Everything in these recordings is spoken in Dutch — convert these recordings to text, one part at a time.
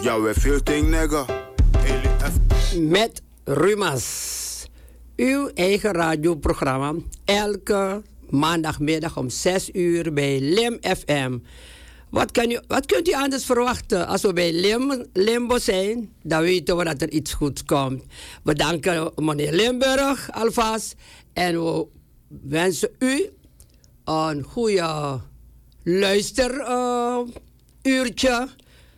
Ja, we veel ting nigga. Met Rumas. Uw eigen radioprogramma. Elke maandagmiddag om 6 uur bij Lim FM. Wat kunt u anders verwachten? Als we bij Limbo zijn, dan weten we dat er iets goeds komt. We danken meneer Limburg alvast. En we wensen u een goede luisteruurtje.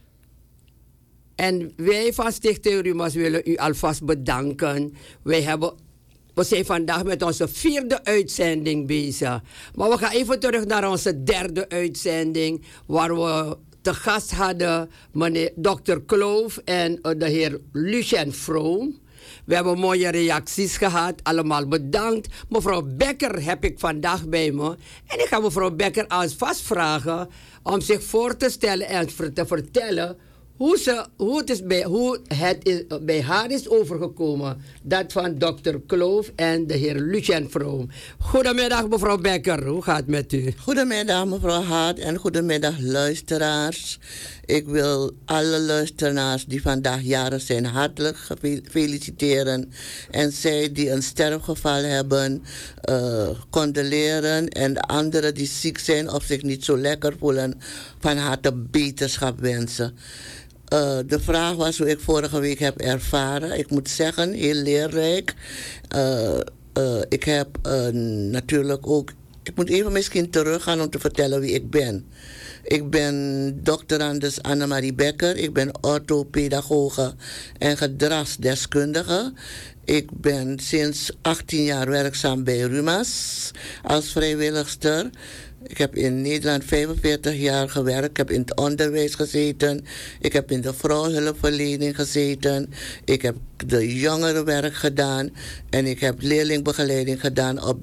En wij van Stichting Rumas willen u alvast bedanken. We zijn vandaag met onze 4e uitzending bezig. Maar we gaan even terug naar onze 3e uitzending. Waar we te gast hadden meneer Dr. Kloof en de heer Lucien Vroom. We hebben mooie reacties gehad. Allemaal bedankt. Mevrouw Becker heb ik vandaag bij me. En ik ga mevrouw Becker alvast vragen om zich voor te stellen en te vertellen hoe het bij haar is overgekomen. Dat van dokter Kloof en de heer Lucien Vroom. Goedemiddag mevrouw Becker, hoe gaat het met u? Goedemiddag mevrouw Hart en goedemiddag luisteraars. Ik wil alle luisteraars die vandaag jarig zijn hartelijk feliciteren. En zij die een sterfgeval hebben, condoleren. En de anderen die ziek zijn of zich niet zo lekker voelen, van harte beterschap wensen. De vraag was hoe ik vorige week heb ervaren. Ik moet zeggen, heel leerrijk. Ik heb natuurlijk ook... Ik moet even misschien teruggaan om te vertellen wie ik ben. Ik ben doctorandus Annemarie Becker. Ik ben orthopedagoge en gedragsdeskundige. Ik ben sinds 18 jaar werkzaam bij Rumas als vrijwilligster. Ik heb in Nederland 45 jaar gewerkt. Ik heb in het onderwijs gezeten. Ik heb in de vrouwenhulpverlening gezeten. Ik heb de jongerenwerk gedaan. En ik heb leerlingbegeleiding gedaan op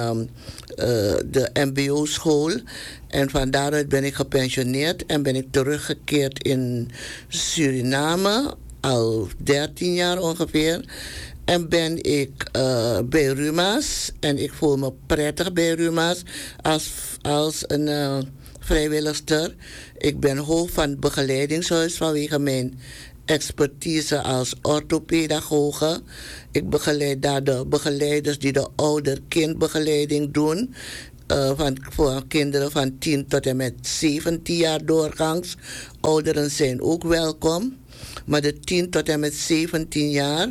de mbo-school. En van daaruit ben ik gepensioneerd en ben ik teruggekeerd in Suriname. Al 13 jaar ongeveer. En ben ik bij Rumas. En ik voel me prettig bij Rumas als een vrijwilligster. Ik ben hoofd van het begeleidingshuis vanwege mijn expertise als orthopedagoge. Ik begeleid daar de begeleiders die de ouder-kindbegeleiding doen. Voor kinderen van 10 tot en met 17 jaar doorgangs. Ouderen zijn ook welkom. Maar de 10 tot en met 17 jaar...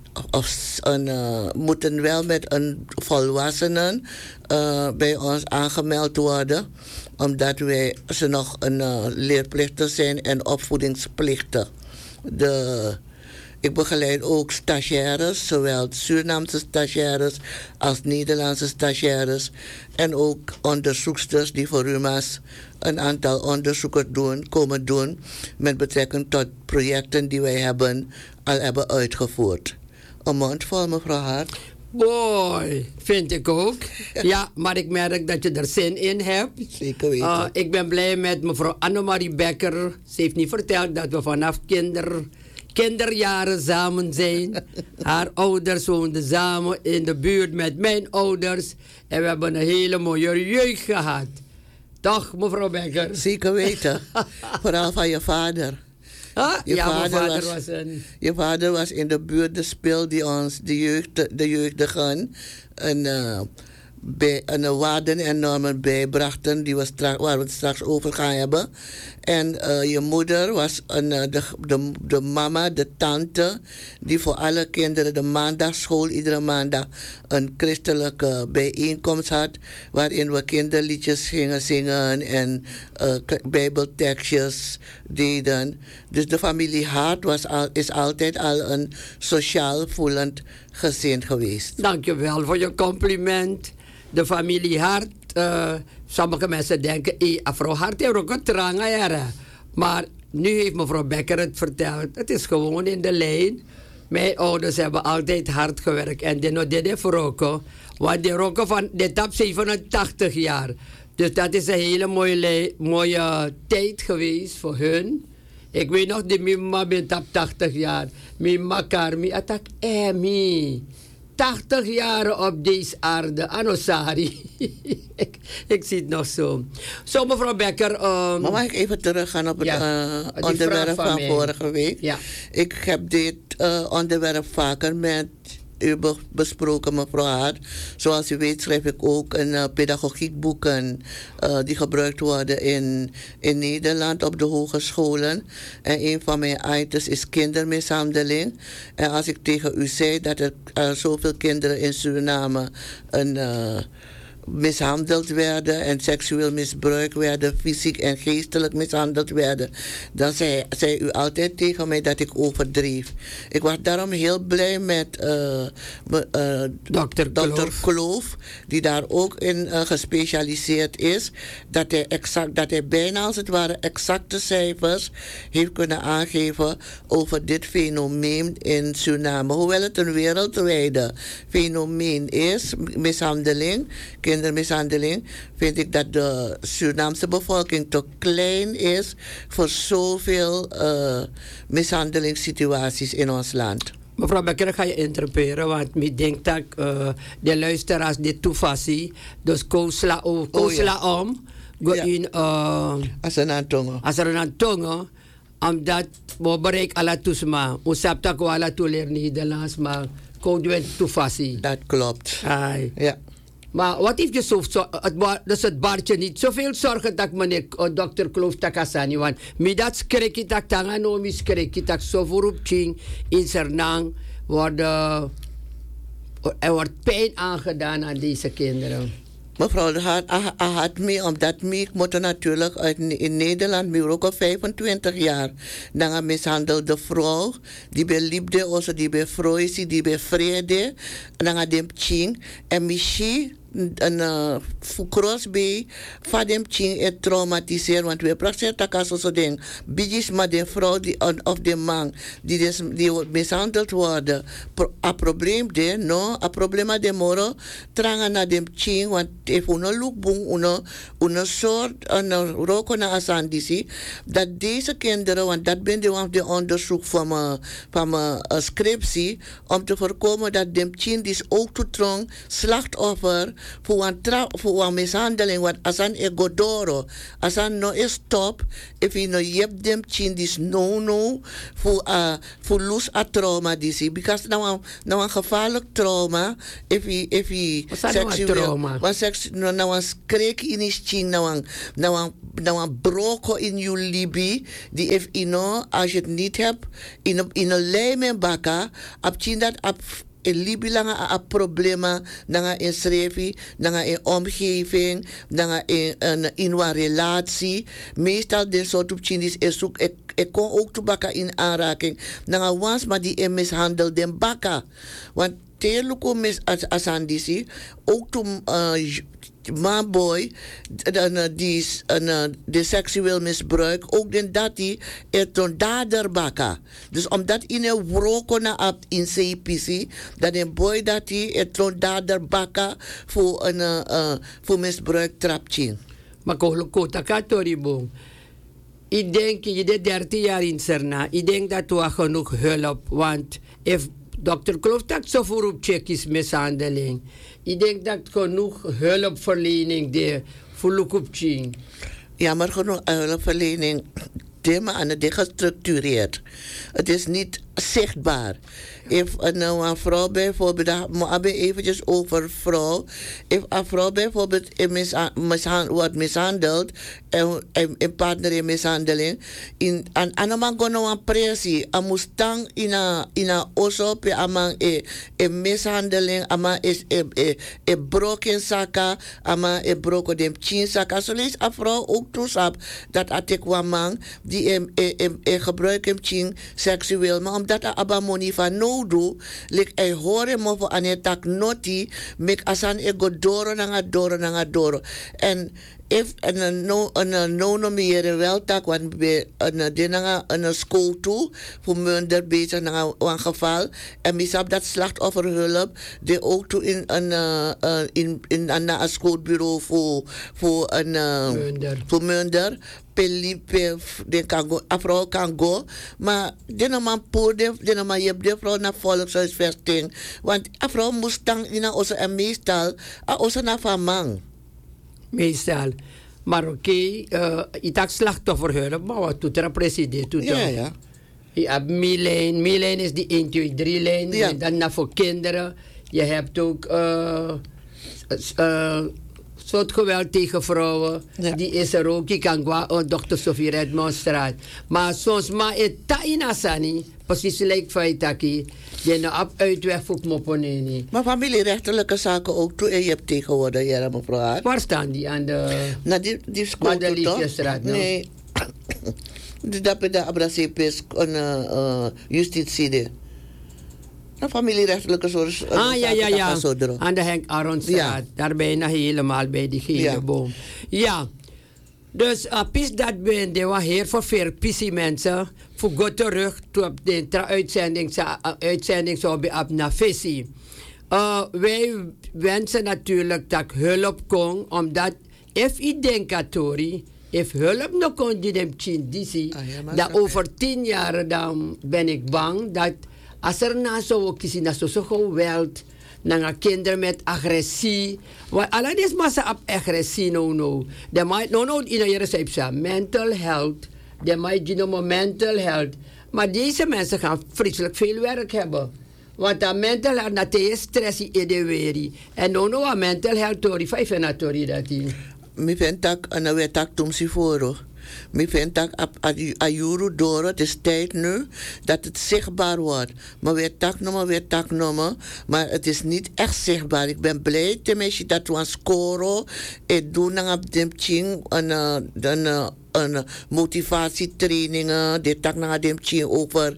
moeten wel met een volwassenen bij ons aangemeld worden. Omdat ze nog een leerplichtig zijn en opvoedingsplichtig. Ik begeleid ook stagiaires, zowel Surinaamse stagiaires als Nederlandse stagiaires. En ook onderzoeksters die voor Rumas een aantal onderzoeken komen doen met betrekking tot projecten die wij al hebben uitgevoerd. Een mond vol, mevrouw Hart. Mooi, vind ik ook. Ja, maar ik merk dat je er zin in hebt. Zeker weten. Ik ben blij met mevrouw Annemarie Becker. Ze heeft niet verteld dat we vanaf kinderjaren samen zijn. Haar ouders woonden samen in de buurt met mijn ouders. En we hebben een hele mooie jeugd gehad. Toch, mevrouw Becker? Zeker weten. Vooral van je vader. Je vader was in de buurt de spil die ons, de jeugdigen, een waarden en normen bijbrachten waar we het straks over gaan hebben. En je moeder was de mama, de tante, die voor alle kinderen de maandagschool iedere maandag een christelijke bijeenkomst had, waarin we kinderliedjes gingen zingen en bijbeltekstjes deden. Dus de familie Hart is altijd al een sociaal voelend gezin geweest. Dankjewel voor je compliment. De familie Hart, sommige mensen denken, mevrouw Hart heeft ook een trange. Maar nu heeft mevrouw Becker het verteld. Het is gewoon in de lijn. Mijn ouders hebben altijd hard gewerkt. En dit voor roken. Want die roken van de tap 87 jaar. Dus dat is een hele mooie tijd geweest voor hun. Ik weet nog, die mijn mama ben tap 80 jaar. Mijn makar, mijn attack, 80 jaar op deze aarde. Anosari. ik zie het nog zo. Zo, mevrouw Becker. Maar mag ik even teruggaan op het onderwerp van vorige week? Ja. Ik heb dit onderwerp vaker met u besproken, mevrouw Hart. Zoals u weet schrijf ik ook een pedagogiekboeken die gebruikt worden in Nederland op de hogescholen. En een van mijn items is kindermishandeling. En als ik tegen u zei dat er zoveel kinderen in Suriname mishandeld werden en seksueel misbruikt werden, fysiek en geestelijk mishandeld werden, dan zei u altijd tegen mij dat ik overdreef. Ik was daarom heel blij met Dr. Kloof, die daar ook in gespecialiseerd is, dat hij bijna als het ware exacte cijfers heeft kunnen aangeven over dit fenomeen in Suriname. Hoewel het een wereldwijde fenomeen is, mishandeling, kindermishandeling, vind ik dat de Surinaamse bevolking te klein is voor zoveel mishandelingssituaties in ons land. Mevrouw Becker, ga je interpreteren, want ik denk dat de luisteraars dit toefassen. Dus koosla om. Als er een tongen, omdat we bereiken alle toesma. We sabta ko alle toeleer Nederlands, maar kouden toefassen. Dat klopt. Ja. Maar wat heeft je zo, dus het baartje niet zoveel zorgen dat meneer dokter Kloof takasani, want mi dat schrik ik dat tangano mi schrik ik dat zo vooropching in Sernang er wordt pijn aangedaan aan deze kinderen. Mevrouw de Hart, had me, omdat ik moet natuurlijk in Nederland, ik ook al 25 jaar, dan een mishandelde vrouw, die bij liefde, die bij vreugde, die bij vrede, dan een dem ching, en misschien een crossbij van dem ching het traumatiseerd, want we praten dat zo ding, bijis maar de vrouw of de man die mishandeld worden, een probleem de, no, een probleem de moro, trangen naar dem ching, want if uno look boom, uno soort, een roko na asandisi, dat deze kinderen, want dat ben de onderzoek van mijn scriptie, om te voorkomen dat dem ching is ook te trong slachtoffer voor een mishandeling, want als een egodoro, als een no is stop, if je no hebt dem ching is no, voor los a trauma disi, because nou een gevaarlijk trauma, if je seksueel, nou een skreek in is ching, nou een broko in je libi, die if als je het niet hebt, in een lijm baka, op ching dat in libi langa a problema nanga in schrevi, nanga in omgeving, nanga in een relatie. Meestal de soort opchindis is zoek ik kon ook te baka in aanraking. Nanga wans maar die in mishandel den baka. Want teluko mis asandisi ook toen manboy die de seksueel misbruik ook den dat die het een dader baka. Dus omdat in een wroko na in CPC dat een boy dat die het een dader baka voor misbruik trapchen. Maar kota katoribong. Ik denk je de 13 jaar in Serna. Ik denk dat we genoeg hulp, want if Dr. Kloof dat zo voor op check is mishandeling. Ik denk dat genoeg hulpverlening de voor Lukupching. Ja, maar genoeg hulpverlening. Thema aan het gestructureerd. Het is niet zichtbaar. If een vrouw bijvoorbeeld, maar eventjes over vrouw. If een vrouw bijvoorbeeld wordt mishandeld, een partner in mishandeling, en man go een pressie, en moest dan in een osop, een mishandeling, ama is een broken saka, ama een broken dem chin saka. Zo lees een vrouw ook toesap dat atek een man die gebruikt hem chin seksueel, maar omdat er abamoni van no do, lik hij horen mo voor aan het tak noti, mek asan ego doro nanga doro. En if een no meer wel tak want be een school toe voor minder bezig naar een geval en misap dat slachtofferhulp de ook toe in een schoolbureau voor voor minder Pelipe, de kan go, afro kan go, maar de man poor, de man je de vrouw naar volkshuisvesting, want afro moest dan in onze en meestal, onze naar van man. Meestal. Maar oké, ik dacht slachtofferhulp, maar wat doet er een president? Ja. Je hebt Milijn is die 1, 2, 3 lijn, en dan naar voor kinderen. Je hebt ook soort geweld tegen vrouwen, die is er ook. Je kan gewoon dokter Sofie Redmondstraat. Maar soms maar het taina sani, precies lijkt feitaki, je nou op uitweg voor moponeni. Maar familierechtelijke zaken ook toe en je hebt tegenwoordig, ja mevrouw. Waar staan die aan de? Na die school toch? Nee. Dat bij de Abracepes justitie. Een familierechtelijke zorg. Ja. Aan de Henk Aronstraat. Daar bijna helemaal bij die gele boom. Ja. Dus pis dat ben de heer voor veel pissie mensen. Voor goed terug op de uitzending zou bij op naar visie. Wij wensen natuurlijk dat hulp kon, omdat if i denkatori, if hulp nog kon die dem chindisi, dat over 10 jaar dan ben ik bang dat als er na zo kiezen dat zo geweld, naar kinderen met agressie, want alleen is massa op agressie no. De mij no in je receptie mental health, de mij genomen mental health, maar deze mensen gaan vreselijk veel werk hebben. Want dat mental health dat is stress in de wereld en no mental health tori 5 dat die. Mi vind dat en we tak tum si foro. Mi vind dat ayuru door het is tijd nu dat het zichtbaar wordt. Maar weer tak nomen, maar het is niet echt zichtbaar. Ik ben blij tenminste dat we een score en doen op de ching een motivatietrainingen, dit tak naar dem ching over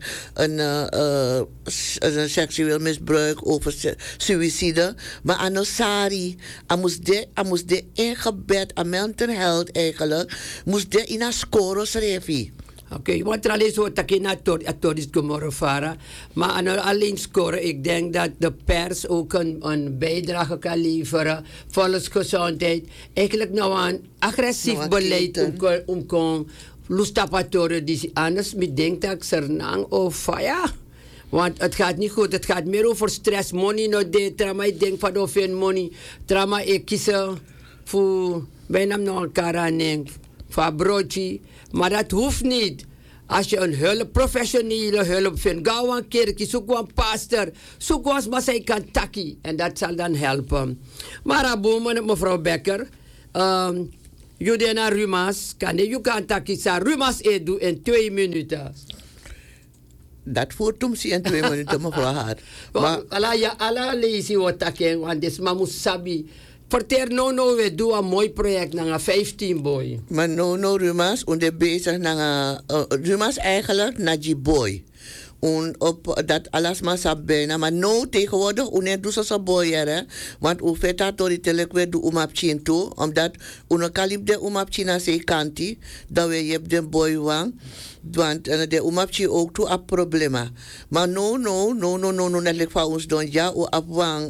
een seksueel misbruik, over suïcide. Maar anosari, moest de ingebed aan mental health eigenlijk, moest de in een score schrijven. Oké, want er alleen zo dat je actoris gomorrofara, maar alleen scoren. Ik denk dat de pers ook een bijdrage kan leveren, volksgezondheid. Eigenlijk nou een agressief beleid om lustapatoren die anders met denkt dat ze nang of ja. Want het gaat niet goed, het gaat meer over stress, money no de trauma. Ik denk van of een money, trauma ik kiezen voor bijna nog een karaning, voor broodje. Maar dat hoeft niet. Als je een hulp, professionele hulp vindt, ga een kerkje, zoek een pastor, zoek eens maar zij kan takkie. En dat zal dan helpen. Maar abomen, mevrouw Becker, jullie naar Rumas, je kan takkie, Rumas edu in 2 minuten. Dat voert hem in 2 minuten, mevrouw Haar. Alla lezen wat takkie, want dit is maar moet sabi. Vertel we doen een mooi project naar 15 boy. Maar Rumas, en de bezig naar Rumas eigenlijk naar die boy. En op dat alles maar sab bijna, maar tegenwoordig unen doet ze boy hè, want u feta tori telekwe do umapchin toe, omdat uno kalib de umapchin na se kanti, dat we jeb de boy wang. Want de umapchi ook toe a problema. Maar net like van ons doen ja, u afwang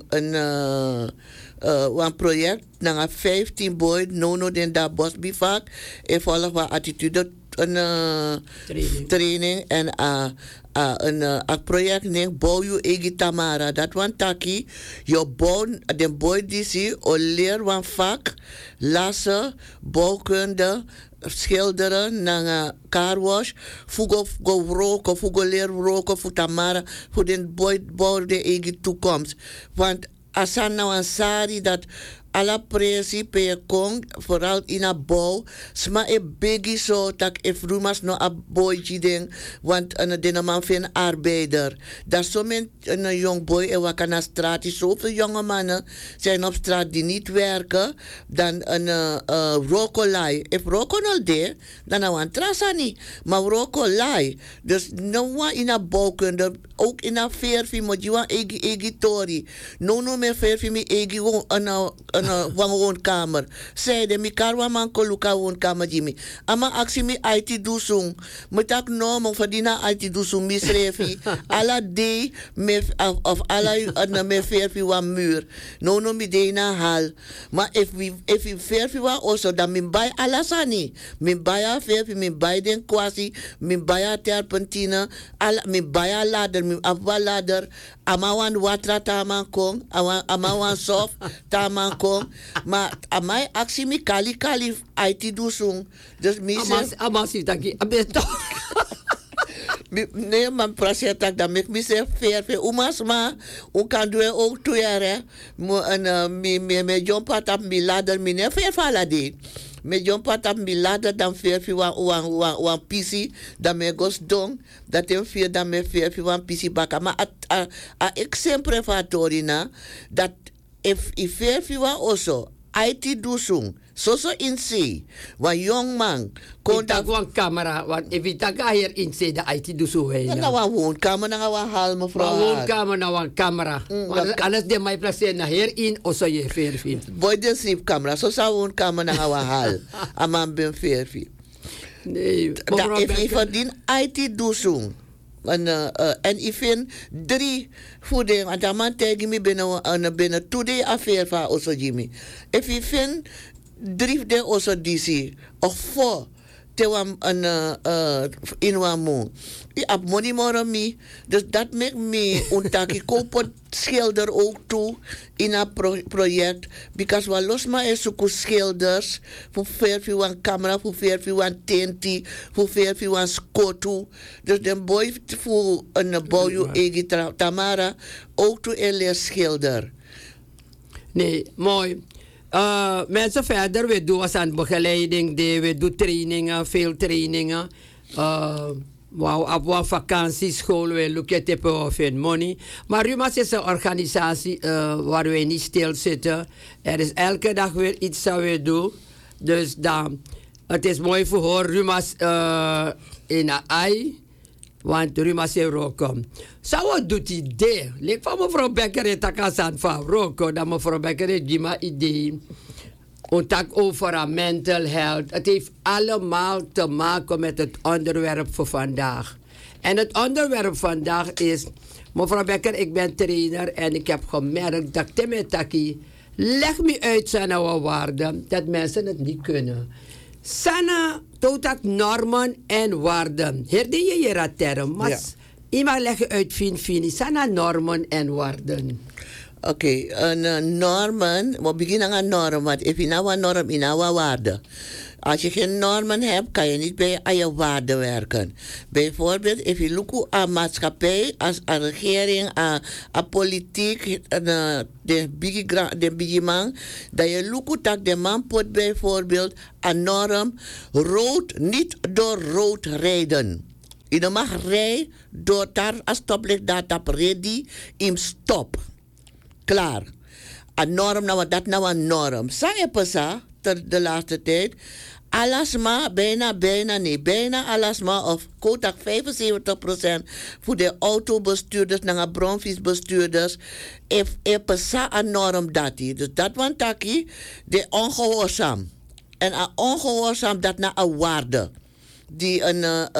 een project naar 15 boy, den daar bos bivak, en volg wat attitude training en een project neemt bouw je eigen tamara. Dat want taki, je bouw de boy die zie, o leer van vak, lassen, bouwkunde, schilderen, naar carwash, fugo roken, fugo leer roken, voor tamara, voor de boy bouw de eigen toekomst. Want asan nou een sari dat alla presi pe kong, vooral in a bouw, sma e begi zo tak e frumas no a boyji ding, want de man vind arbeider. Dat zo men een jong boy en wat kan na straat is, zoveel jonge mannen zijn op straat die niet werken, dan een rokolai. If rokonal de, dan nou een trasani, maar rokolai. Dus nou in a bouwkunde, ook in a verfi, moet je een egi tori. No meer verfi me egi een van woonkamer. Zeiden, mi karwa man koluka woonkamer Jimmy. Ama actie mi IT dusung. Moet ik noemen voor die na IT dusung misrefi. Alla day of alla me verfi wan muur. No mi day na hal. Maar if we verfi wan also dan min bij alla sani. Min bij a verfi, min bij den kwasi, min bij a terpentina, min bij a ladder, min afwa ladder. Ama wan watra taman kong, ama wan sof taman kong. Maar amai actie mi kali IT dusung. Dus mi Ama si taki. Abeto. Nee, man praat dat dan met me zeg ver umas ma u kan doen ook 2 jaar hè me jompa tap mi ladder mi ne ver fala di me jompa tap mi ladder dan ver wan pisi dan me gos dong dat en ver dan me ver wan pisi baka maar a exemple fatorina dat if ver wan also IT dusung so in see wan young man kon dat wan camera want if it ga hier in see de IT dus zo heen. Na wan woonkamer na wan hal mevrouw. Woonkamer na wan camera. Want alles de mij placer na hier in also je verfi. Boy de sleep camera so sa woonkamer na wan hal. Amam ben verfi. Nee, dat if verdien IT dusung. En ik vind 3 voeding, want dat man tegen me binnen 2 dagen affaire van also Jimmy. If je vindt 3 de also DC of 4 te wan in wan moon. Ik heb money more me, dus dat maakt me ontaki koop schilder ook toe in een project, because we los maar eens zoeken schilders voor ver wan camera, voor ver wan tenti, voor ver wan skotu. Dus de boy voor een boy egi Tamara ook toe een schilder. Nee, mooi. Mensen verder, we doen aan begeleiding, we doen trainingen, veel trainingen. Op een vakantieschool, we look at of in money. Maar RUMAS is een organisatie waar we niet stilzitten. Er is elke dag weer iets dat we doen. Dus dan, het is mooi voor hoor, RUMAS in een ai. Want RUMAS in Rokom. Zou wat doet idee? Leek van mevrouw Becker in Takasan van Rokom. Dat mevrouw Becker in Jima idee. Ontak over mental health. Het heeft allemaal te maken met het onderwerp voor vandaag. En het onderwerp vandaag is... Mevrouw Becker, ik ben trainer en ik heb gemerkt dat Temetaki... Leg me uit zijn waarden dat mensen het niet kunnen. Sana totak normen en waarden. Herde je je term? Maar iemand leggen uit fin. Sana normen en waarden. Oké, normen, we beginnen aan normen, want als je nou een norm in een waarde. Als je geen normen hebt, kan je niet bij aan je waarden werken. Bijvoorbeeld, als je look aan maatschappij, als aan regering, aan politiek, de biggie man, dat je look dat de man pot bijvoorbeeld een norm, rood, niet door rood rijden. Je mag rijden door daar als stoplicht dat op ready, in stop. Klaar. Een norm, nou dat nou een norm. Sa je pasa, de laatste tijd. Alasma, bijna alasma of kotak 75% voor de autobestuurders en de bronfietsbestuurders. If pasa een norm dat die. Dus dat want taki, de ongehoorzaam. En een ongehoorzaam dat na een waarde. Die een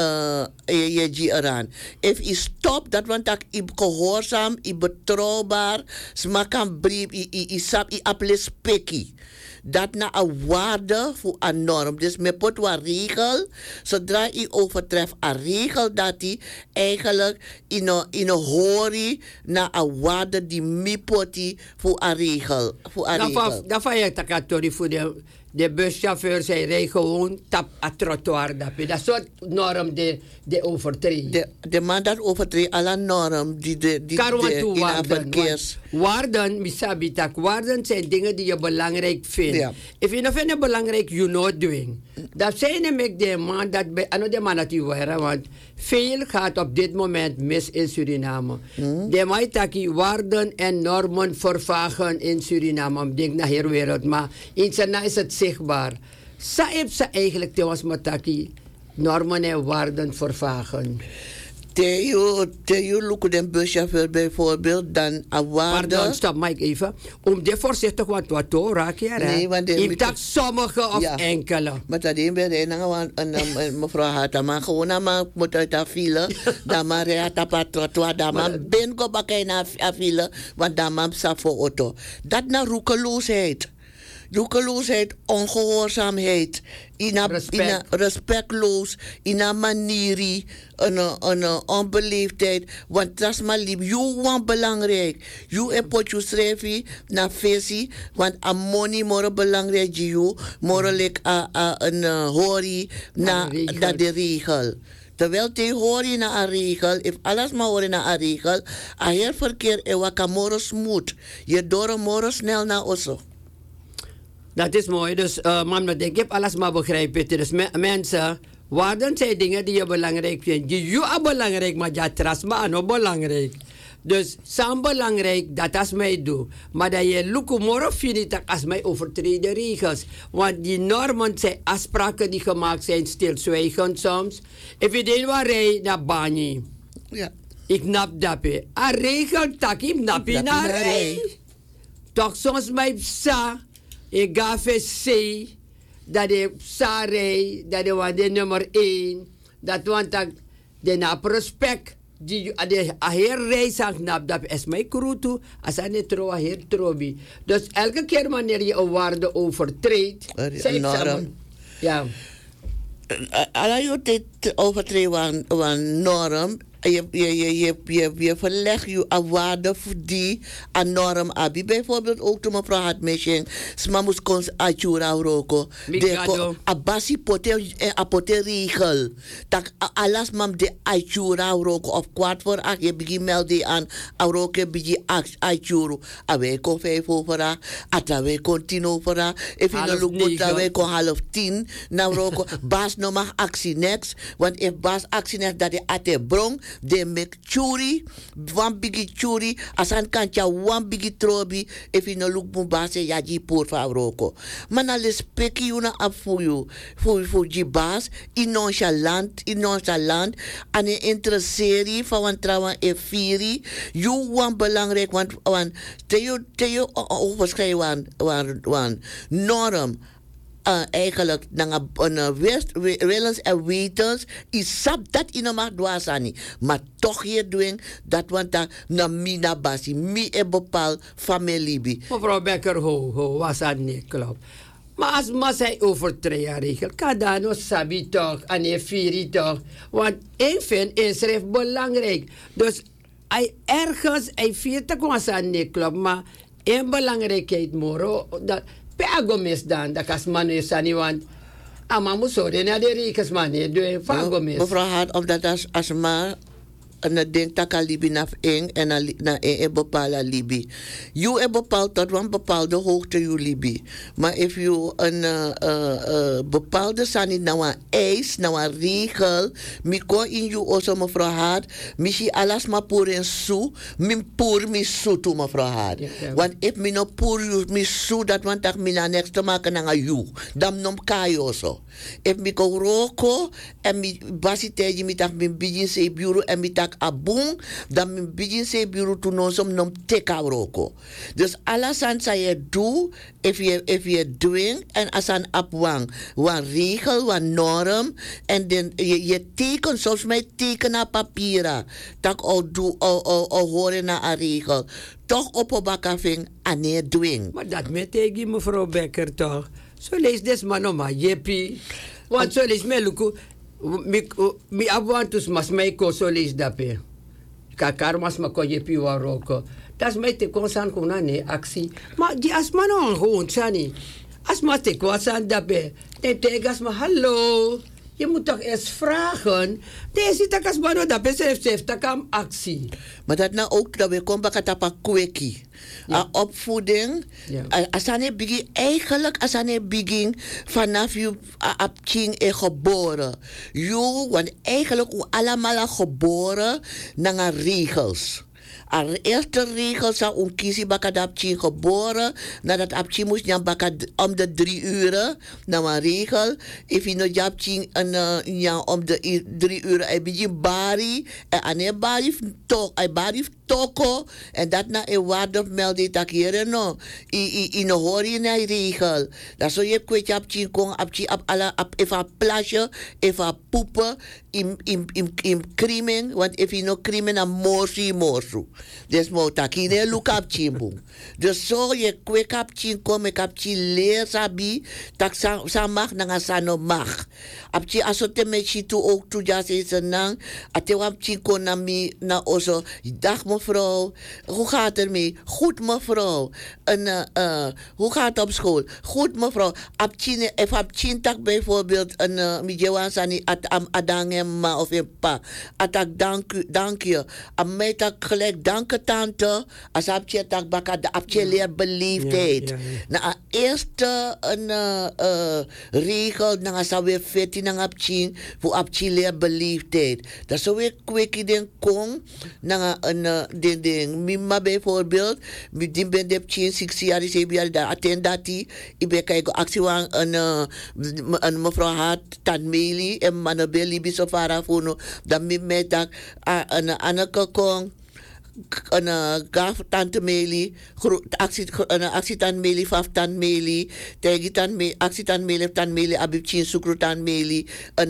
je eraan. If je stopt, dat want dat je gehoorzaam, je betrouwbaar, smakan brief, je sap, je apples peki. Dat na een waarde voor een norm. Dus met pot wat regel, zodra je overtreft een regel, dat die eigenlijk in een hori na een waarde die mi poti voor een regel. Dat van je takatori voor de buschauffeur zij rijdt gewoon tap het trottoir. Dat is soort norm de overtreedt. De man dat overtreedt alle norm die in een verkeers. Waarden, misabitak, waarden zijn dingen die je belangrijk vindt. Ja. If je nog vindt belangrijk, you know doing. Dat zijn hem de man dat bij de man dat u waren, want veel gaat op dit moment mis in Suriname. De maitaki waarden en normen vervagen in Suriname. Ik denk naar heel wereld, maar in Sana is het zichtbaar. Saib sa eigenlijk te was mataki normen en waarden vervagen. Theo look den buschauffeur bijvoorbeeld, dan award. Pardon, stop Mike even. Om dit voorzichtig wat toe raak je, hè? Nee, want in tak sommige of enkele. Maar dat is bij de mevrouw had maar gewoon maar moet uit de file, dan maar rijdt op het trottoir, dan maar ben go bakken naar de file, want dan maar staat voor auto. Dat naar roekeloosheid. Roekeloosheid, ongehoorzaamheid, respectloos, in een manier, een onbeleefdheid. Want dat is maar lief. You want belangrijk. You hebt wat je schrijft naar visie, want a money more belangrijk. You more like een hori naar de regel. Terwijl te horen naar een regel, if alles maar horen naar een regel, a heel verkeer en wakamoro smooth. Je door moro snel naar osso. Dat is mooi. Dus man, ik heb alles maar begrijpen. Dus mensen, waarden zijn dingen die je belangrijk vindt. Je is belangrijk, maar je trust me ook belangrijk. Dus zijn belangrijk, dat als mij doe. Maar dat je lukumoro vindt als mij overtreden regels. Want die normen zijn afspraken die gemaakt zijn stilzwijgend soms. If je denkt waar rij naar Bani. Ja. Ik nap dat. A regel tak ik nap je naar rij. Toch soms mij sa. Ik gaf het C, dat de Sarei, dat de nummer 1, dat want de na prospect, die de heer reis aan dat is mijn krutu, als aan het trouw heer trobi. Dus elke keer wanneer je een waarde overtreedt, zeg ik samen. Ja. Als je dit overtreedt van norm, je verlegt je een waarde voor die een norm abi. Bijvoorbeeld ook toen mevrouw had machine, sma moest kons achura roko. De abasi pote regel. Tak alas mam de achura roko of kwart voor 8 je begin melden aan roko begin achuru. Awe kon 5 over a, atawe kon 10 over a. Even een look moet awe kon 9:30 nou roko. Bas no mag actie next, want if bas actie next dat de ate brong. De make churi, one biggie churi, asan kantja one biggie trobi, if you no look base ya ji poor fa roko. Mana le speki una af voor ji bas, in nonchalant, en een interesserie van wan trawan e firi, you wan belangrijk, want te overschrijven wan norm. Eigenlijk willens en wetens is sap dat in een macht dwaasani. Maar toch hier doen dat want dat na mina basi mi e bepaal familie bi. Mevrouw Becker was dat niet klopt. Maar als maar zij overtreden regel, kan dat nog sabi toch en je vieri toch. Want één vind is belangrijk. Dus hij ergens hij viert dat was dat niet klopt, maar één belangrijkheid moro dat Peago mis dan, dat als man is aan die want. Ama moet zo naar de rekens man, doe fago mis. Mevrouw had of dat als maar een ding taka libi naf eng en na een bepaalde libi. You e bepaald tot een bepaalde hoogte you libi. Maar if you een bepaalde sani nou een eis, nou een regel, mi ko in you also mevrouw had, mishi alas ma pour en su, min pour mi su tu mevrouw had. Want if mi no pour you mi su dat want tak mi na next te maken na you, dam nom kayo so. If mi ko roko en mi basiteji mi tak mi bijin se bureau en mi tak abung dan min begin se bureau to no som nom teka roko. Dus alasan saya do if you doing en asan apwang wan regel wan norm en dan je teken soms mij teken op papiera tak al do al horen na a regel toch op een bakafing ane doing. Maar dat met tegen mevrouw Becker toch. Zo lees des man maar jepi. Want zo lees me luku mi avantus mas mij ko zo lees dape. Kakar mas ma ko jepi wa roko. Das mij te konsan kuna ne actie. Maar die asma no gewoon sani. Asma te konsan dape. Ne tegas ma hallo. Je moet toch eens vragen. Deze takas bano dape heeft takam actie. Maar dat nou ook dat we komen bij kweki. Opvoeding. Asane begin eigenlijk asane begin vanaf je king en geboren. Je want eigenlijk hoe allemaal geboren naar regels. De eerste regel zou om kiezen baka apchi geboren. Nadat apchi moest jam baka om de 3 uur. Nou een regel. If je no japchi om de 3 uur. Hij begint bari. En ane bari toko. En dat na een waarde melding dat hier no. In een hoor na regel. Dat zo je kwijt apchi kon apchi even plasje. Even poepen. In krimen. Want if je no krimen dan morsu. Dus moet ik niet look up chimboom. Dus zo je kwek up chin kom ik up chin leer sabi tak sa mag na sa no mag. Up chin asote me chi tu ook tu ja se senang ate wap chin kon na mi na ozo. Dag mevrouw, hoe gaat het mee? Goed mevrouw. En hoe gaat het op school? Goed mevrouw. Up chin if up chin tak bijvoorbeeld een mi jewan sani at adangem ma of een pa. Atak dank je. Am mij tak gelijk dank tante, als je tak baka de apje leer beleefdheid. Na eerste regel na sa weer 14 na apje voor apje leer beleefdheid. Dat zo weer kweki den kong na een ding mima bijvoorbeeld, met die ben de apje 6 jaar 7 jaar daar attendati, ik ben kijken actie van een mevrouw had tanmeli en manabeli bisofara funo, dan met dat een aneke kong. Gaf tante Meli, actie tan Meli, faf tan Meli, tegi tan Meli, actie tan Meli, tan Meli, abibchin sukru tan Meli,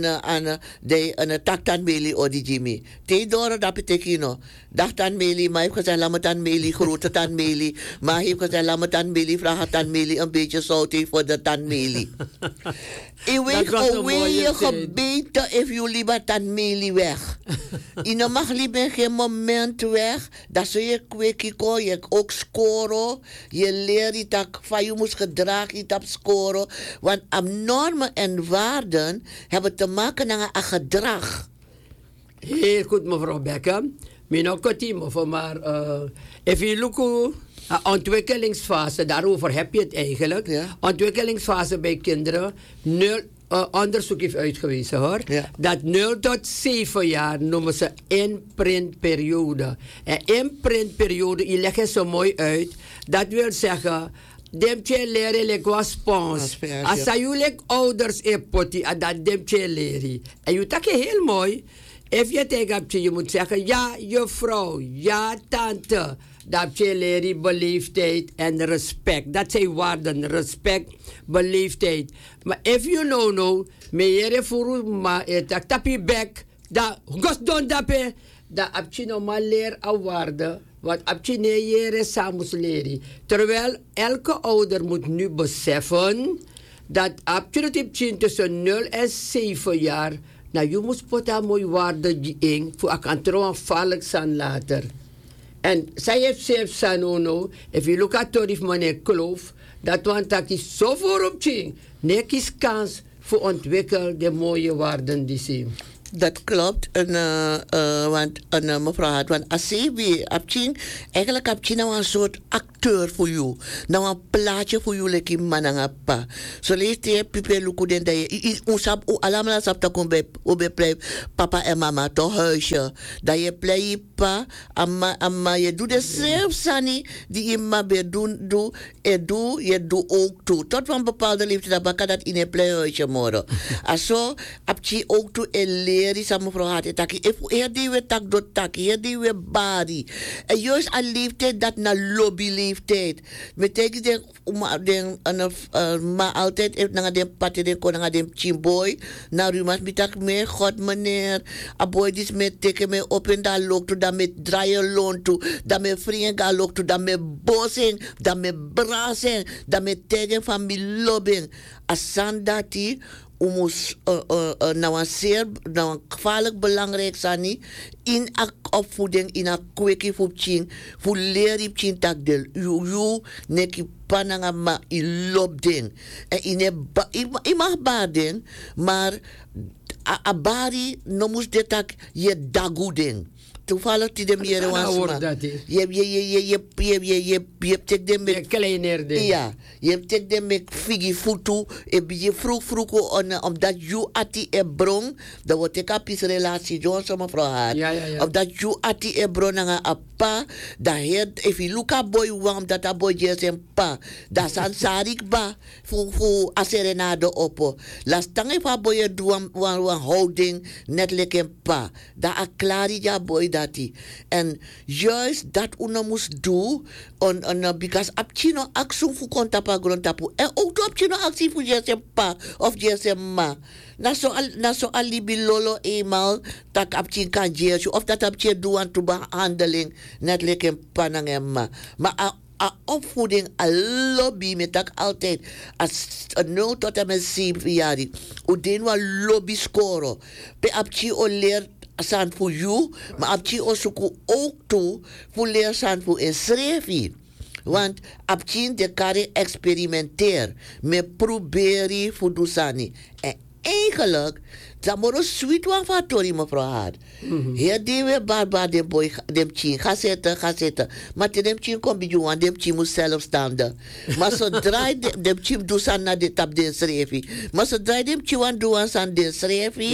een tak tan Meli, odi Jimmy. Te doro dat betekent dag tan Meli, maar heeft gezegd laat tan Meli, grote tan Meli, maar heeft gezegd laat tan Meli, vraag tan Meli een beetje zout voor de tan Meli. Ik weet alweer je gebeten if you liever tan Meli weg. Je mag liever geen moment weg. Dat zul je kwekiko, je ook scoren. Je leert dat van je moet gedragen, dat scoren. Want normen en waarden hebben te maken met een gedrag. Heel goed, mevrouw Becker. Mijn ook het maar even look ontwikkelingsfase, daarover heb je het eigenlijk. Ja. Ontwikkelingsfase bij kinderen, 0. Onderzoek heeft uitgewezen hoor. Ja. Dat 0 tot 7 jaar noemen ze imprintperiode. En imprintperiode, je legt het zo mooi uit. Dat wil zeggen, demtje leren like was spons. Als jullie ouders in potti, dat demtje leren. En je tak heel mooi. If je tegen je moet zeggen, ja juffrouw, ja tante. Dat je leren beleefdheid en respect. Dat zijn waarden, respect, beleefdheid. Maar if you know, meere furu ma etak tapi bek, da gos don dape, da apchi no maar leer a waarde, wat apchi ne jere samus leren. Terwijl elke ouder moet nu beseffen dat apchi tussen 0 en 7 jaar, nou je moet pota mooi waarde in voor a kan trouwen valk zijn later. En zij heeft zelf sanono, if you look at Torif meneer Kloof, dat want dat is zo voorop ching. Nee, kies kans voor ontwikkelen de mooie waarden die ze. Dat klopt, want mevrouw had, want als je hebt, eigenlijk heb je nou een soort acteur voor jou. Nou een plaatje voor jou, lekker man en pa. Zo leest je pipe luku den dat je, allemaal sap te komen bij papa en mama, toch huisje. Dat je play pa, amma je doet dezelfde sani, die je maar bij doen, je doet ook toe. Tot van bepaalde leeftijd, dat dat in een playhuisje morgen. Zo heb je ook toe en die sa mevrouw had het taki if die we tak dot taki die we bari en juist aan leeftijd dat na lobby leeftijd betekent den maar altijd even naar den patje den kon naar den chimboy naar u mas bitak me god meneer a boy dis met teken me op en daar loopt toe dat met draaien loon toe dat met vrienden gaan loopt toe dat met bossing dat met brazen dat met tegen van mi lobbing asandati umus nou een gevaarlijk belangrijk zijn in opvoeding in een kwekkie voor ching voor leren ching tak del you neki pananga ma i lobding en in mag baden maar abari no mus detak je daguding toevallig die de meer was. Je hebt de met kleiner ding. ja, je hebt de met figi futu. Je vroeg omdat je ati e bron, dan wordt ik apis relatie Johnson mevrouw haar. Omdat je ati e bron nga appa, dan heet if you look a boy wam dat a boy jesem pa, dan san sarik ba fu aserenade oppo. Last tange pa boy doan wan houding net lekker pa. Da a klari ja boy dati. En juist dat una moest doen because apchino aksung fu kontapa grondtapu. En ook do apchino actie fu jesem pa of jesem ma. Na so alibi lolo eenmaal dat apchin kan jersje of dat apchin doen to behandeling net lekker pa nang emma. Maar a opvoeding, a lobby met dat altijd als 0 tot en met 7 jaar. U den wa lobby scoren. Pe apchi o leer san voor you, maar apchi o suku ook toe voor leer san voor in schrijven. Want apchi de kare experimenteer met proberen voor dusani. En eigenlijk dat moet een sweet one van Tori mevrouw haar. Hier die we barba de boy dem chin ga zitten. Maar dem chin kom bij jou, dem chin moet zelfstandig. Maar zodra dem chin doet aan naar de tap den schrijven. Maar zodra dem chin doet aan den schrijven.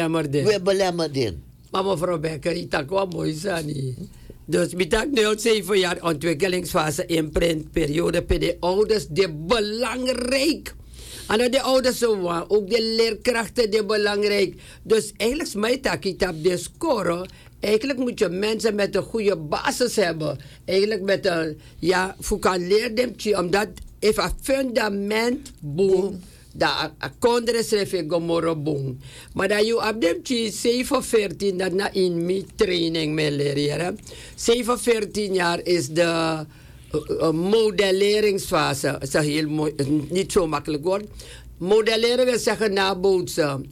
We belemmerden. Maar mevrouw Becker, die tak wel mooi zijn. Dus met dat 07 jaar ontwikkelingsfase imprintperiode bij de ouders de belangrijk. En de ouders ook de leerkrachten die belangrijk. Dus eigenlijk is mijn takkie op de score. Eigenlijk moet je mensen met een goede basis hebben. Eigenlijk met een, ja, voor kan leren omdat even een fundament boom. Dat kondre schrijven gomorro boom. Maar dat je op de 7-14 dat na in mijn training mee leren. 7-14 jaar is de modelleringsfase. Is heel mooi, is niet zo makkelijk woord. Modelleren wil zeggen nabootsen.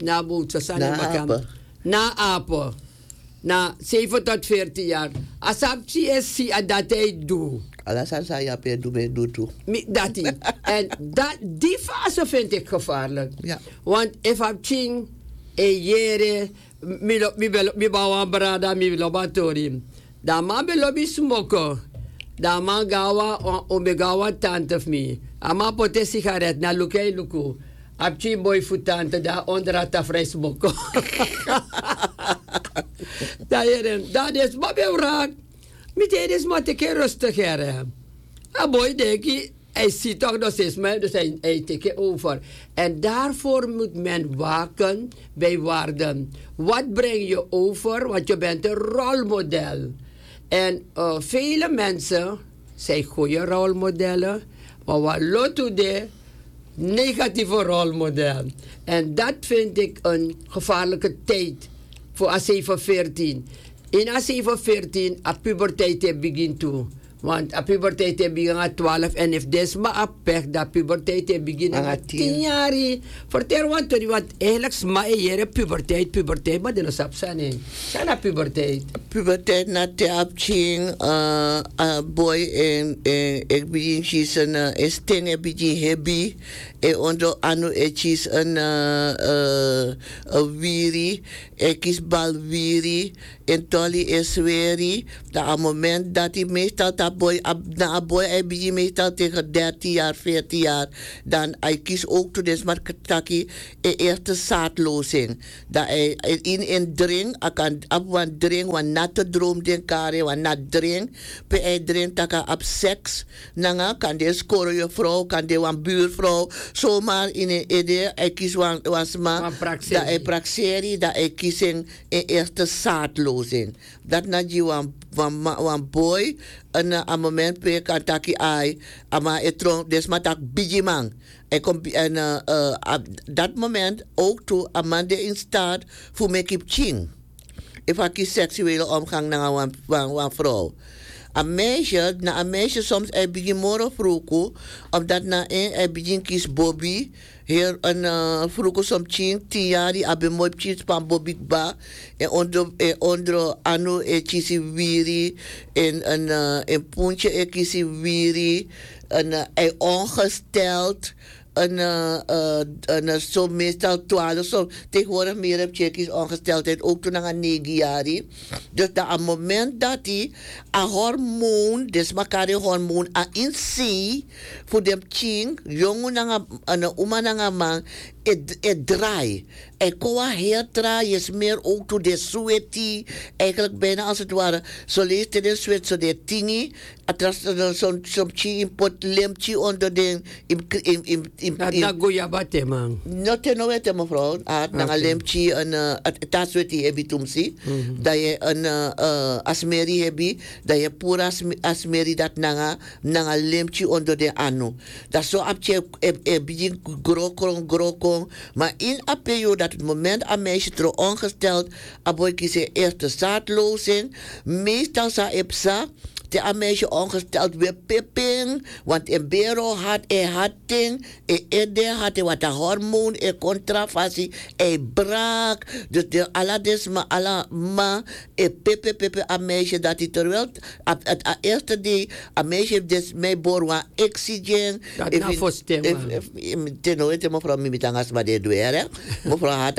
Naapen. Na 7 tot 14 jaar. Als je ziet dat hij doet. Alasan saya pe doe toe. Dat die. En die fase vind ik gevaarlijk. Ja. Want if I'm ching jere mi bouwen brada mi laboratorium. Dan man be lobby smoken. Dan man gawa omegawa tante of me. Ama pote sigaret na lukai luku. Apchi boy futante da onder het vrij smoken. Dat is maar bij raak. Meteen is maar te keer rustiger. En boy denk je, hij ziet toch nog steeds maar, dus hij tikt over. En daarvoor moet men waken bij waarden. Wat breng je over? Want je bent een rolmodel. En vele mensen zijn goede rolmodellen, maar wat loopt de negatieve rolmodel. En dat vind ik een gevaarlijke tijd voor A7-14. In A7-14, a puberteit begint toe. Want a puberteit begint aan 12 en if des maar a pech, dat puberteit begint aan 10 jaar. Vertel wat, want eigenlijk sma je puberteit, maar dat is absane. Zijn dat puberteit? Puberteit na te abching, boy en ik begin chis een sting begin hebi. En onder anu is een wiri, ik is balwiri, en tolly is wiri. Dat op het moment dat hij meestal dat boy, na een boy hij begint meestal tegen 13 jaar, 14 jaar, dan hij kiest ook toe des maar ketaki een eerste zaadlozing. Dat hij in drink, hij kan op een drink, een natte droom den kare, een nat drink, pe hij drink taka op seks, nanga kan de scoren je vrouw, kan de een buurvrouw. Zomaar in een idee, hij kiest wasma, dat hij praxeri, dat hij kiest een eerste zaadlozing. Dat na die wan boy, een moment pe kan taki ai, ama etron desmatak bijimang. En dat moment ook toe, amande in staat voor me kip ching. If ik kies seksuele omgang naar een vrouw. Een meisje soms hij begint morgen vroeg, omdat na hij begint kies Bobby. Hier een vroeg soms 10 jaar, die hebben mooi kies van Bobby ba. En onder anu kies wiri, en een puntje kies wiri, en hij ongesteld. een zo meestal 12. Zo, tegenwoordig meer heb checkies ongesteldheid. Ook toen aan 9 jaar. Dus dat een moment dat hij een hormoon, dus makari hormoon, aan in zee, voor dem ching, jongen en een man, het draai. En koa heel traai is meer ook toe de sueti. Eigenlijk bijna als het ware. Zo leest het in Zwitser, zo de tingi. Atras zo'n chi in pot lemchi onder de. Dat goeiabate man. Not no weten mevrouw. Nanga lemchi en tasweti heb je tumsi. Dat je een asmeri heb je. Dat je pura asmeri dat nanga lemchi onder de anu. Dat zo heb je begin grokon. Maar in een periode dat het moment een meisje terug ongesteld, aboy kies eerste zaadlozing. Meestal sa epsa, te een meisje ongesteld weer pipping, want een bero had ting, had wat een hormoon, contrafasie, braak. Dus de aladesma, alama, pepe, een meisje dat hij terwijl, het eerste die, een meisje heeft dus mij borwa oxygen. Dat na voor stemmen. Ten nooit mevrouw Mimitangas maar de doer, mevrouw had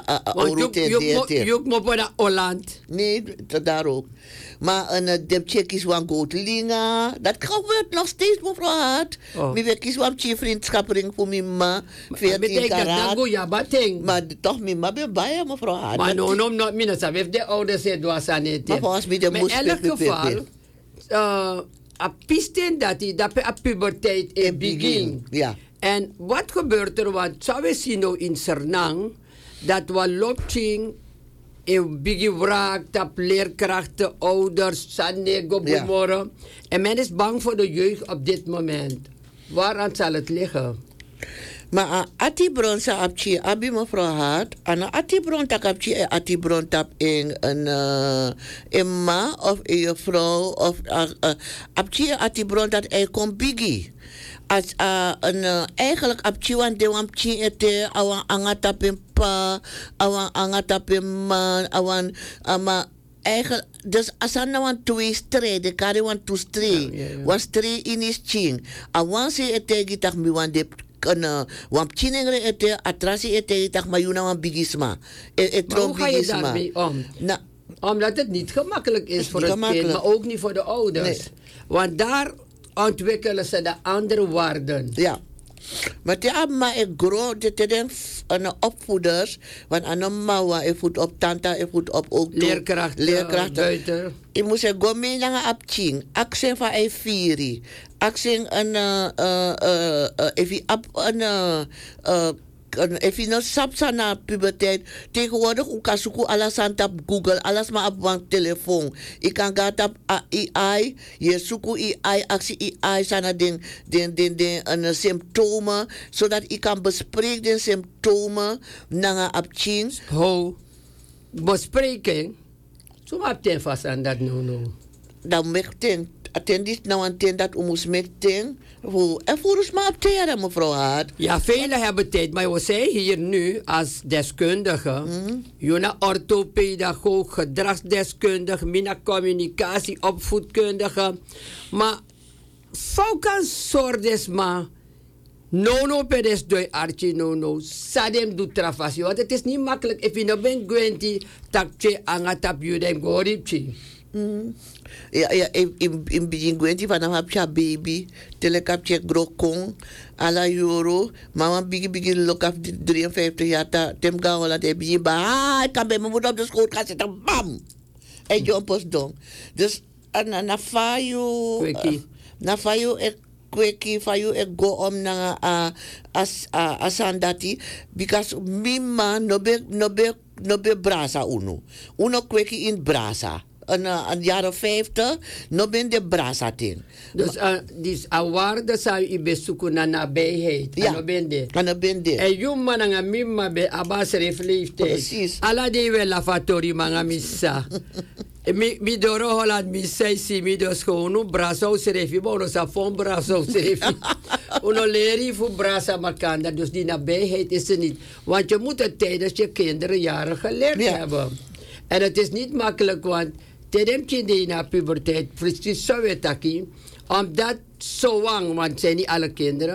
je moet voor de Holland. Nee, daar ook. Maar de checkies van Gootlinga, dat gebeurt nog steeds mevrouw Hart. Mi wekkies van vriendschapring voor mijn ma, 14 karaat. Maar toch mijn ma ben bij mevrouw Hart. Maar no, not minus, heeft de ouders het was aan het. Maar volgens mij de moest in elk geval, a pisten dat hij dat a puberteit in begin. Ja. En wat gebeurt er? Want zou we zien nou in Sernang dat we lopching in begin wraakt op leerkrachten, ouders, Sanego, Bumoro. En men is bang voor de jeugd op dit moment. Waaraan zal het liggen? Maar ati bron sa apchi abi mevrouw Hart, ana ati bron tak apchi ati bron tap in een ma of een vrouw of apchi ati bron dat komt biggie. Als eigenlijk apchi wan de wan pchi ete awan angatapin pa, awan angatapin man, awan ama eigenlijk, dus als er nou een twee strijden, kan je een twee strijden, want strijd in is ching. Awan se ete gitak mi wan de want chinengre ete atrasi ete tak mayuna wan bigisma. Maar hoe ga je daarmee om? Omdat het niet gemakkelijk is voor het kind, maar ook niet voor de ouders. Nee. Want daar ontwikkelen ze de andere waarden. Ja. Maar die amma ik groot, dit is een opvoeders, want aan mama ik voed op tanta, ik voed op ook leerkrachten. Buiten. Ik moest zeggen, go mee naar een apching, accent van een vieri, accent even nog sapsa na puberteit. Tegenwoordig ook kan zoeken alles aan op Google, alles maar op een telefoon. Ik kan gaan op AI, je zoekt AI, actie AI zijn de symptomen, zodat ik kan bespreken de symptomen naar een apching. Hoe bespreken? Zo heb je vast aan dat nu. Dan merk je. Attendis nou een tent dat moest meten. En voor ons maar op teren, mevrouw Hart. Ja, velen hebben tijd, maar we zijn hier nu als deskundige. Juna orthopedagoog, gedragsdeskundige, mina communicatie, opvoedkundige. Maar faukan sordes ma. No pedes doi archi no. Sadem du trafasi. Want het is niet makkelijk. If je nou bent gwenti, takche angatap judem goripchi. Ja, in begin gwenti van een baby, telekapje grokong, ala euro, mama bigi look af 53 jaar, tem gaan we laten begin ba, ik kan bij mijn moeder op de schoot gaan zitten, bam! En je op ons doen. Dus, na fayu, kweki, fayu, ik go om naar asandati, because mima no be brasa uno kweki in brasa. Een jaren 50, no ben de brasa ting. Dus waarde zou je bezoeken naar nabijheid. Ja, en ben de. En je man aan mimma be abas refleefd. Precies. Alla die wel lavatori manga missa. Mi doro Holland mi sei si mi dos gewoon brasa serefi bono sa fon brasa serefi. Uno leri fu brasa makanda, dus die nabijheid is er niet. Want je moet het tijdens je kinderen jaren geleerd hebben. En het is niet makkelijk, want tedem kinderen na puberteit, precies zo weet ik, omdat zo lang, want het zijn niet alle kinderen,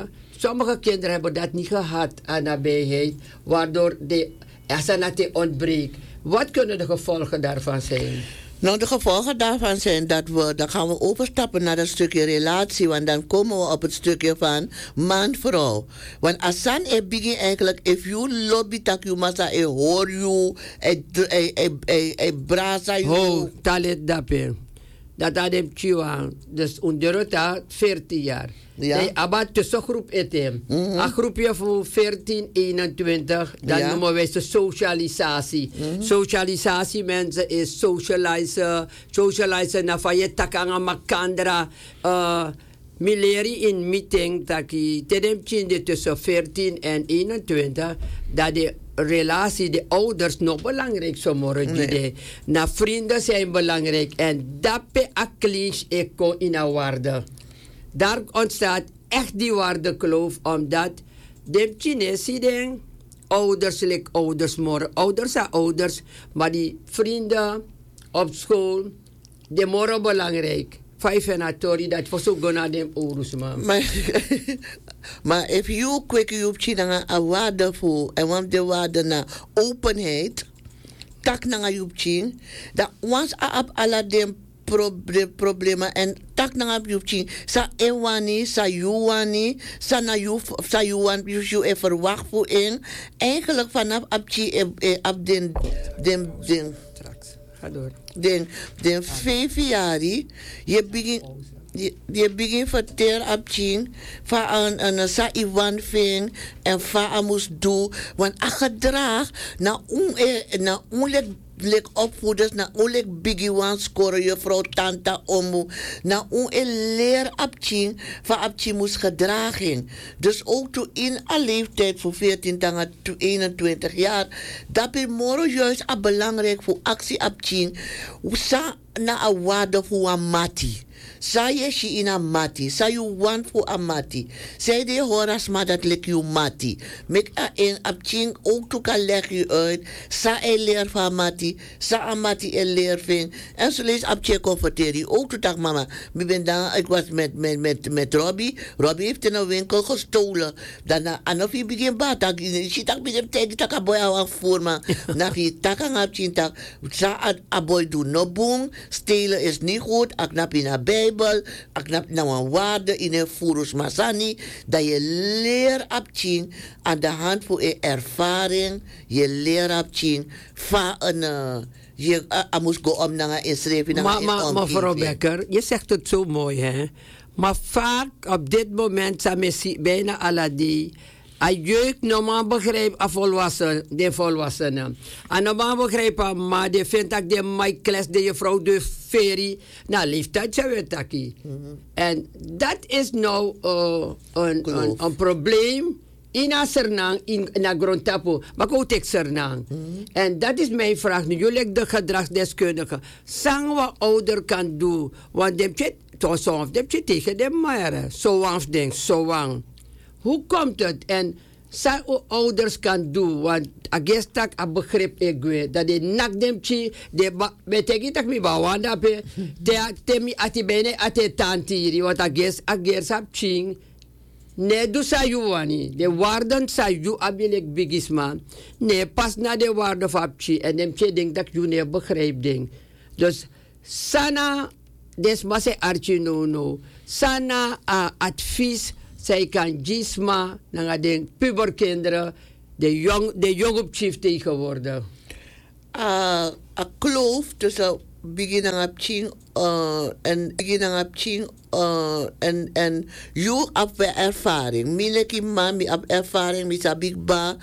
sommige kinderen hebben dat niet gehad aan nabijheid, waardoor de asanati ontbreekt. Wat kunnen de gevolgen daarvan zijn? Nou, de gevolgen daarvan zijn dat dan gaan we overstappen naar een stukje relatie, want dan komen we op het stukje van man-vrouw. Want asan e begin eigenlijk, if you lobby tak you masa e hoor you, e brasa you. Ho, talet dape. Dat adem chiwan. Dus onderota 14 jaar. Ja. Nee, abat tussen groep etem. Een groepje van 14, 21, dan Ja. noemen wij ze socialisatie. Socialisatie, mensen, is socializen. Socializen na van je takanga makandra. Mileri in meeting, taki tedem chinde tussen 14 en 21, dat de relatie, de ouders nog belangrijk zo worden. Nee. Na vrienden zijn belangrijk en dape aklinch eko in een waarde. Daar ontstaat echt die waardekloof, omdat de Chinese denk, ouders lijken ouders morgen. Ouders zijn ouders, maar die vrienden op school, die morgen belangrijk. Vijf en atori dat voor zo gaan naar de ouders, man. Maar if you quick you china a waarde voor en want de waarde na openheid, tak na you chin, dat once a ala de problemen en tak na you chin, sa ewani, sa yuwani, sa na you want you e verwacht voor in, eigenlijk vanaf abchi ab den Straks, ga door. Den 5 jaar, je begint verteren op tien van een sa iwan ving en van moest doen, want a gedrag na onlek opvoeders na onlek biggie wan scoren je vrouw tante omu na leer op tien van op tien moest gedragen. Dus ook toen in een leeftijd van 14 tot 21 jaar, dat is morgen juist belangrijk voor actie op tien. Sa na a waarde voor een mati. Sa je shi in a mati. Sa you want voor a mati. Zij de horas maar dat lek you mati. Mek a en apching ook to kan leg je uit. Sa e leer van mati. Sa a mati e leer ving. En zo lees apche converteren. Ook to tak mama. Ik was met Robbie. Robbie heeft in een winkel gestolen. Daarna anof je begin batak. Si tak begin tegen tak a boy aan voor ma. Na je tak aan apching tak. Sa a boy do no boom. Stelen is niet goed. Aknap in een Bijbel. Aknap nou een waarde in een furus masani. Dat je leer abching aan de hand van je ervaring. Je leer abching van een. Je moest go om naar een inschrijving. Maar mevrouw Becker, je zegt het zo mooi, hè? Maar vaak op dit moment zijn mensen bijna aladi. Een jeugd normaal begrijpt de volwassenen. En normaal begrijpen, maar die vindt dat de maikles, de juffrouw de ferie, na leeftijd zijn we taki. En dat is nou een probleem in Sernang, in Grontapo, maar ook in Sernang. En dat is mijn vraag nu. Jullie de gedragsdeskundige. Zang wat ouder kan doen. Want je tegen de mare. Zo wang. Hoe komt het? En zijn ouders kan doen, want ik tak a begrip ik dat de nak dem chi de betekent dat mi bawanda pe te mi ati bene ati tantiri want ik sap ching ne du sa yuani de waarden sa yu abilek bigisma ne pas na de waarde van chi en dem che denk dat you ne begrijp ding. Dus sana des mase archi no sana advies. Zij kan gisma naar de puberkinderen, de jong op chief tegenwoordig. A kloof tussen beginnen op ching en you op ervaring. Mileki mami op ervaring, misa big ba.